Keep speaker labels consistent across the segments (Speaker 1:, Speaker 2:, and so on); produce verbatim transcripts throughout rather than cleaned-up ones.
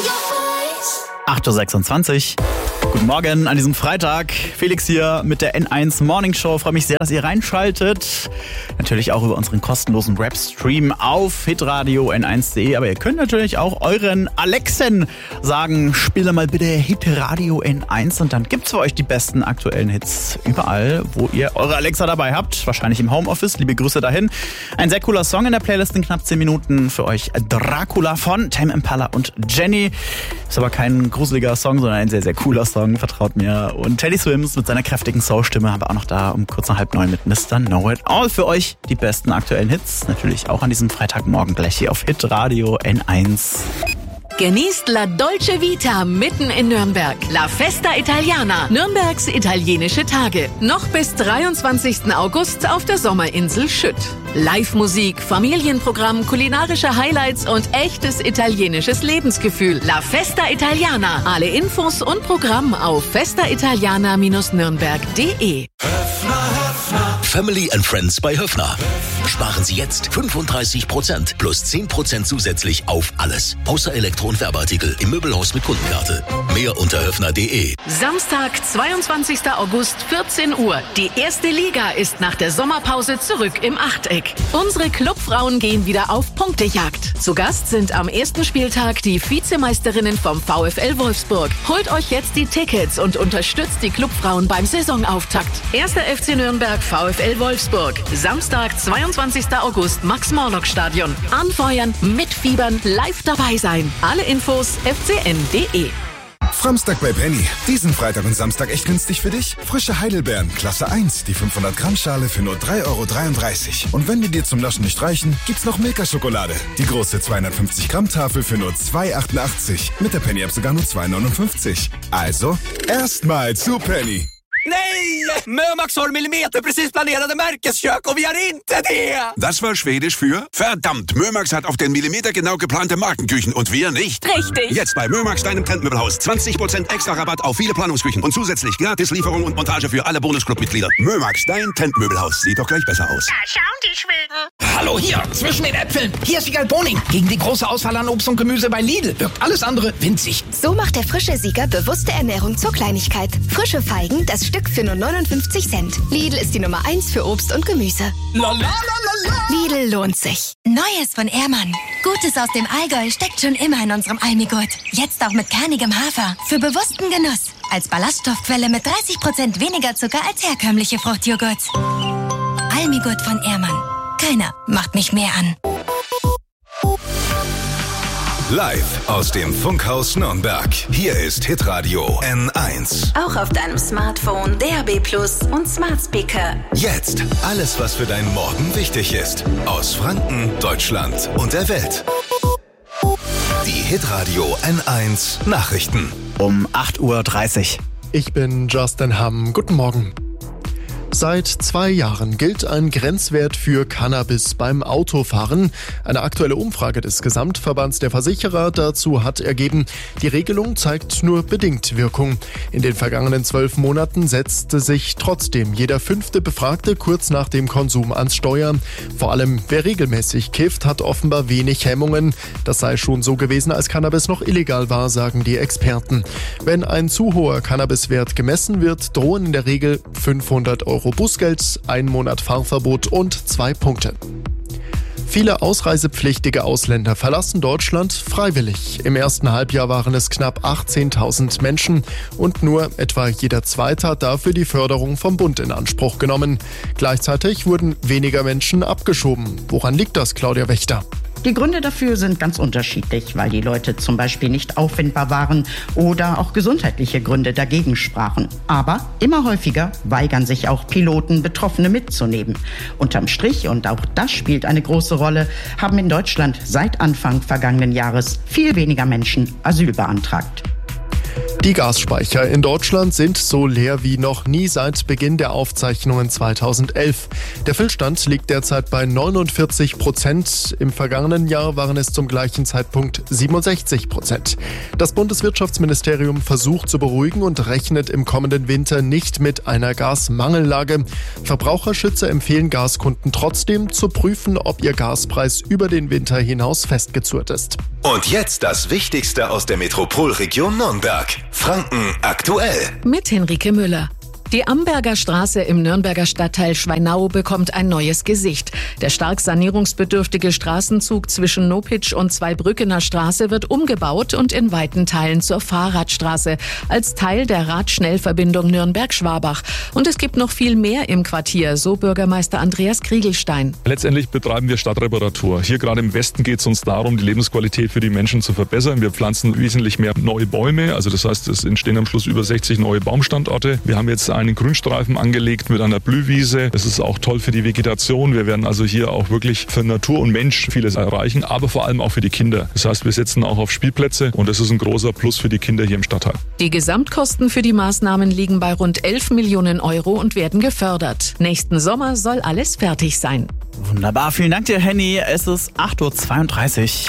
Speaker 1: acht Uhr sechsundzwanzig. Guten Morgen an diesem Freitag. Felix hier mit der N eins Morning Show. Freue mich sehr, dass ihr reinschaltet. Natürlich auch über unseren kostenlosen Rap-Stream auf hitradio n eins punkt de. Aber ihr könnt natürlich auch euren Alexen sagen, spiele mal bitte Hitradio N eins. Und dann gibt's für euch die besten aktuellen Hits überall, wo ihr eure Alexa dabei habt. Wahrscheinlich im Homeoffice. Liebe Grüße dahin. Ein sehr cooler Song in der Playlist in knapp zehn Minuten. Für euch Dracula von Tame Impala und Jenny. Ist aber kein gruseliger Song, sondern ein sehr, sehr cooler Song. Vertraut mir. Und Teddy Swims mit seiner kräftigen Soul-Stimme haben wir auch noch da um kurz nach halb neun mit Mister Know It All für euch. Die besten aktuellen Hits. Natürlich auch an diesem Freitagmorgen gleich hier auf Hitradio N eins.
Speaker 2: Genießt La Dolce Vita mitten in Nürnberg. La Festa Italiana, Nürnbergs italienische Tage. Noch bis dreiundzwanzigsten August auf der Sommerinsel Schütt. Live-Musik, Familienprogramm, kulinarische Highlights und echtes italienisches Lebensgefühl. La Festa Italiana. Alle Infos und Programm auf festa italiana Bindestrich nürnberg punkt de.
Speaker 3: Family and Friends bei Höffner. Sparen Sie jetzt fünfunddreißig Prozent plus zehn Prozent zusätzlich auf alles. Außer Elektro- und Werbeartikel im Möbelhaus mit Kundenkarte. Mehr unter höffner punkt de.
Speaker 2: Samstag, zweiundzwanzigsten August, vierzehn Uhr. Die erste Liga ist nach der Sommerpause zurück im Achteck. Unsere Clubfrauen gehen wieder auf Punktejagd. Zu Gast sind am ersten Spieltag die Vizemeisterinnen vom VfL Wolfsburg. Holt euch jetzt die Tickets und unterstützt die Clubfrauen beim Saisonauftakt. erster F C Nürnberg, VfL Wolfsburg. Samstag, zweiundzwanzigsten August, Max-Morlock-Stadion. Anfeuern, mitfiebern, live dabei sein. Alle Infos f c n punkt de.
Speaker 4: Framstag bei Penny. Diesen Freitag und Samstag echt günstig für dich? Frische Heidelbeeren, Klasse eins, die fünfhundert Gramm Schale für nur drei Euro dreiunddreißig. Und wenn die dir zum Naschen nicht reichen, gibt's noch Milka-Schokolade. Die große zweihundertfünfzig Gramm Tafel für nur zwei Euro achtundachtzig. Mit der Penny-App sogar nur zwei Euro neunundfünfzig. Also, erstmal zu Penny.
Speaker 5: Nej! Mömax har millimeterprecis planerade märkeskök och vi har inte det!
Speaker 6: Das war Schwedisch für verdammt. Mömax hat auf den Millimeter genau geplante Markenküchen und wir nicht.
Speaker 2: Richtig.
Speaker 6: Jetzt bei Mömax, deinem Trendmöbelhaus. zwanzig Prozent extra Rabatt auf viele Planungsküchen und zusätzlich gratis Lieferung und Montage für alle Bonusclub-Mitglieder. Mömax, dein Trendmöbelhaus. Sieht doch gleich besser aus.
Speaker 7: Da schauen die Schweden.
Speaker 8: Hallo hier, zwischen den Äpfeln. Hier ist Wiegald Boning. Gegen die große Auswahl an Obst und Gemüse bei Lidl wirkt alles andere winzig.
Speaker 9: So macht der frische Sieger bewusste Ernährung zur Kleinigkeit. Frische Feigen, das Stück für nur neunundfünfzig Cent. Lidl ist die Nummer eins für Obst und Gemüse. Lidl lohnt sich.
Speaker 10: Neues von Ehrmann. Gutes aus dem Allgäu steckt schon immer in unserem Almigurt. Jetzt auch mit kernigem Hafer. Für bewussten Genuss. Als Ballaststoffquelle mit dreißig Prozent weniger Zucker als herkömmliche Fruchtjoghurts. Almigurt von Ehrmann. Keiner macht mich mehr an.
Speaker 4: Live aus dem Funkhaus Nürnberg. Hier ist Hitradio N eins.
Speaker 11: Auch auf deinem Smartphone, D A B Plus und Smart Speaker.
Speaker 4: Jetzt alles, was für deinen Morgen wichtig ist. Aus Franken, Deutschland und der Welt. Die Hitradio N eins Nachrichten.
Speaker 1: Um acht Uhr dreißig.
Speaker 12: Ich bin Justin Hamm. Guten Morgen. Seit zwei Jahren gilt ein Grenzwert für Cannabis beim Autofahren. Eine aktuelle Umfrage des Gesamtverbands der Versicherer dazu hat ergeben, die Regelung zeigt nur bedingt Wirkung. In den vergangenen zwölf Monaten setzte sich trotzdem jeder fünfte Befragte kurz nach dem Konsum ans Steuer. Vor allem wer regelmäßig kifft, hat offenbar wenig Hemmungen. Das sei schon so gewesen, als Cannabis noch illegal war, sagen die Experten. Wenn ein zu hoher Cannabiswert gemessen wird, drohen in der Regel fünfhundert Euro Bußgeld, ein Monat Fahrverbot und zwei Punkte. Viele ausreisepflichtige Ausländer verlassen Deutschland freiwillig. Im ersten Halbjahr waren es knapp achtzehntausend Menschen und nur etwa jeder Zweite hat dafür die Förderung vom Bund in Anspruch genommen. Gleichzeitig wurden weniger Menschen abgeschoben. Woran liegt das, Claudia Wächter?
Speaker 13: Die Gründe dafür sind ganz unterschiedlich, weil die Leute zum Beispiel nicht auffindbar waren oder auch gesundheitliche Gründe dagegen sprachen. Aber immer häufiger weigern sich auch Piloten, Betroffene mitzunehmen. Unterm Strich, und auch das spielt eine große Rolle, haben in Deutschland seit Anfang vergangenen Jahres viel weniger Menschen Asyl beantragt.
Speaker 12: Die Gasspeicher in Deutschland sind so leer wie noch nie seit Beginn der Aufzeichnungen zweitausendelf. Der Füllstand liegt derzeit bei neunundvierzig Prozent. Im vergangenen Jahr waren es zum gleichen Zeitpunkt siebenundsechzig Prozent. Das Bundeswirtschaftsministerium versucht zu beruhigen und rechnet im kommenden Winter nicht mit einer Gasmangellage. Verbraucherschützer empfehlen Gaskunden trotzdem zu prüfen, ob ihr Gaspreis über den Winter hinaus festgezurrt ist.
Speaker 14: Und jetzt das Wichtigste aus der Metropolregion Nürnberg. Franken aktuell.
Speaker 2: Mit Henrike Müller. Die Amberger Straße im Nürnberger Stadtteil Schweinau bekommt ein neues Gesicht. Der stark sanierungsbedürftige Straßenzug zwischen Nopitsch und Zweibrückener Straße wird umgebaut und in weiten Teilen zur Fahrradstraße als Teil der Radschnellverbindung Nürnberg-Schwabach. Und es gibt noch viel mehr im Quartier, so Bürgermeister Andreas Kriegelstein.
Speaker 15: Letztendlich betreiben wir Stadtreparatur. Hier gerade im Westen geht es uns darum, die Lebensqualität für die Menschen zu verbessern. Wir pflanzen wesentlich mehr neue Bäume. Also das heißt, es entstehen am Schluss über sechzig neue Baumstandorte. Wir haben jetzt einen Grünstreifen angelegt mit einer Blühwiese. Das ist auch toll für die Vegetation. Wir werden also hier auch wirklich für Natur und Mensch vieles erreichen, aber vor allem auch für die Kinder. Das heißt, wir setzen auch auf Spielplätze und das ist ein großer Plus für die Kinder hier im Stadtteil.
Speaker 2: Die Gesamtkosten für die Maßnahmen liegen bei rund elf Millionen Euro und werden gefördert. Nächsten Sommer soll alles fertig sein.
Speaker 1: Wunderbar, vielen Dank dir, Henny. Es ist acht Uhr zweiunddreißig.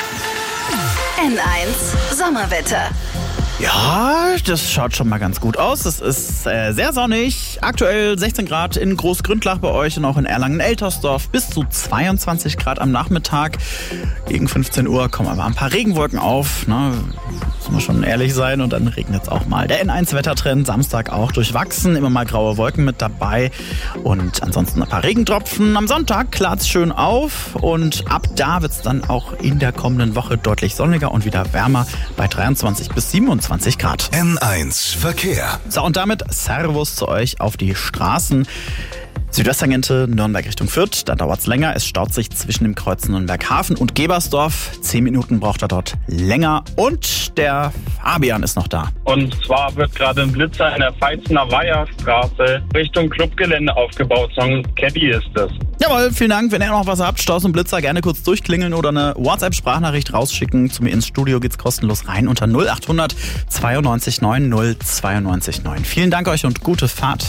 Speaker 11: N eins Sommerwetter.
Speaker 1: Ja, das schaut schon mal ganz gut aus. Es ist äh, sehr sonnig. Aktuell sechzehn Grad in Großgründlach bei euch und auch in Erlangen-Eltersdorf. Bis zu zweiundzwanzig Grad am Nachmittag. Gegen fünfzehn Uhr kommen aber ein paar Regenwolken auf. Ne? Muss man schon ehrlich sein. Und dann regnet es auch mal. Der N eins Wettertrend Samstag auch durchwachsen. Immer mal graue Wolken mit dabei. Und ansonsten ein paar Regentropfen. Am Sonntag klart es schön auf. Und ab da wird es dann auch in der kommenden Woche deutlich sonniger und wieder wärmer bei dreiundzwanzig bis siebenundzwanzig Grad.
Speaker 14: N eins Verkehr.
Speaker 1: So, und damit Servus zu euch auf die Straßen. Südwesttangente Nürnberg Richtung Fürth, da dauert es länger. Es staut sich zwischen dem Kreuz Nürnberg-Hafen und Gebersdorf. Zehn Minuten braucht er dort länger. Und der Fabian ist noch da.
Speaker 16: Und zwar wird gerade ein Blitzer in der Veitzener Weiherstraße Richtung Clubgelände aufgebaut. So ein Caddy ist das.
Speaker 1: Jawohl, vielen Dank. Wenn ihr noch was habt, Staus und Blitzer, gerne kurz durchklingeln oder eine WhatsApp-Sprachnachricht rausschicken. Zu mir ins Studio geht's kostenlos rein unter null acht hundert zweiundneunzig neun null zweiundneunzig neun. Vielen Dank euch und gute Fahrt.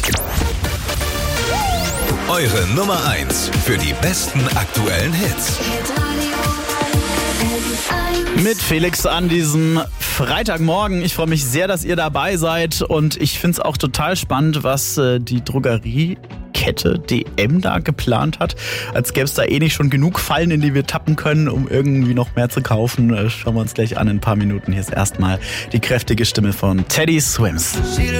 Speaker 14: Eure Nummer eins für die besten aktuellen Hits.
Speaker 1: Mit Felix an diesem Freitagmorgen. Ich freue mich sehr, dass ihr dabei seid und ich finde es auch total spannend, was äh, die Drogeriekette D M da geplant hat. Als gäbe es da eh nicht schon genug Fallen, in die wir tappen können, um irgendwie noch mehr zu kaufen. Äh, schauen wir uns gleich an in ein paar Minuten. Hier ist erstmal die kräftige Stimme von Teddy Swims.